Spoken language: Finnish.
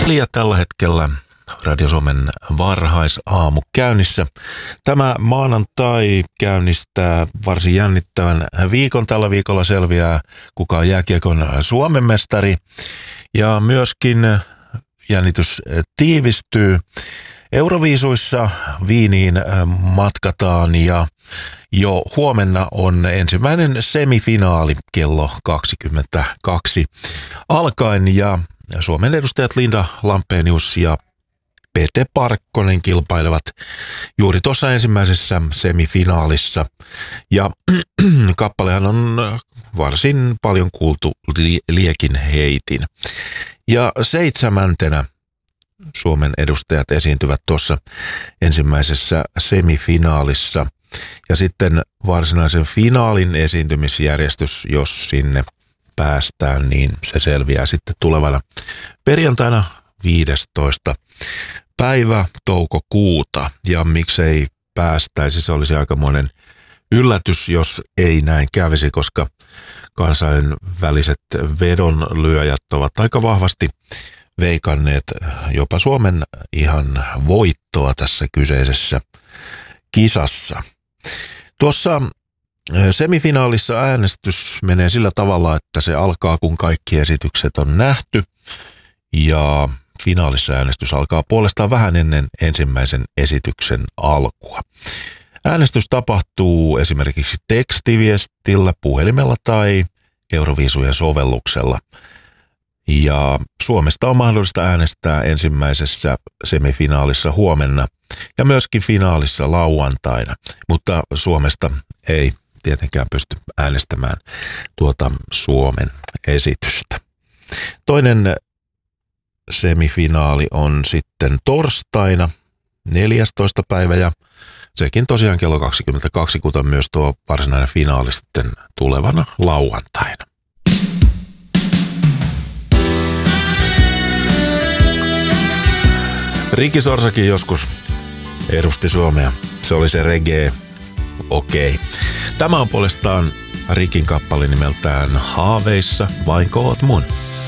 Ja tällä hetkellä Radio Suomen varhaisaamu käynnissä. Tämä maanantai käynnistää varsin jännittävän viikon. Tällä viikolla selviää, kuka on jääkiekon Suomen mestari. Ja myöskin jännitys tiivistyy. Euroviisuissa Wieniin matkataan ja jo huomenna on ensimmäinen semifinaali kello 22 alkaen ja Suomen edustajat Linda Lampenius ja Pete Parkkonen kilpailevat juuri tuossa ensimmäisessä semifinaalissa. Ja kappalehan on varsin paljon kuultu Liekin heitin. Ja 7. Suomen edustajat esiintyvät tuossa ensimmäisessä semifinaalissa. Ja sitten varsinaisen finaalin esiintymisjärjestys, jos sinne päästään, niin se selviää sitten tulevana perjantaina 15. päivä toukokuuta. Ja miksei päästäisi, se olisi aikamoinen yllätys, jos ei näin kävisi, koska kansainväliset vedonlyöjät ovat aika vahvasti veikanneet jopa Suomen ihan voittoa tässä kyseisessä kisassa. Tuossa semifinaalissa äänestys menee sillä tavalla, että se alkaa, kun kaikki esitykset on nähty, ja finaalissa äänestys alkaa puolestaan vähän ennen ensimmäisen esityksen alkua. Äänestys tapahtuu esimerkiksi tekstiviestillä, puhelimella tai Euroviisujen sovelluksella. Ja Suomesta on mahdollista äänestää ensimmäisessä semifinaalissa huomenna ja myöskin finaalissa lauantaina, mutta Suomesta ei tietenkään pysty äänestämään tuota Suomen esitystä. Toinen semifinaali on sitten torstaina 14. päivä ja sekin tosiaan kello 22, kuten myös tuo varsinainen finaali sitten tulevana lauantaina. Ricky Sorsakin joskus edusti Suomea. Se oli se reggae. Okei. Tämä on puolestaan Rikin kappale nimeltään Haaveissa, vain koot mun.